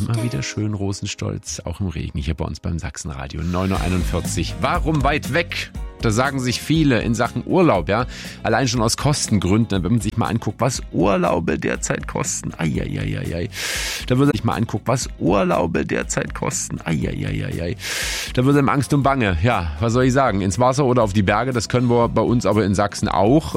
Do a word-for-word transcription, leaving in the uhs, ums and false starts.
Immer wieder schön Rosenstolz, auch im Regen, hier bei uns beim Sachsenradio. neun Uhr einundvierzig. Warum weit weg? Da sagen sich viele in Sachen Urlaub, ja. Allein schon aus Kostengründen, wenn man sich mal anguckt, was Urlaube derzeit kosten. Eieieiei. Da würde sich mal angucken, was Urlaube derzeit kosten. Eieieiei. Da wird einem Angst und Bange. Ja, was soll ich sagen? Ins Wasser oder auf die Berge, das können wir bei uns aber in Sachsen auch.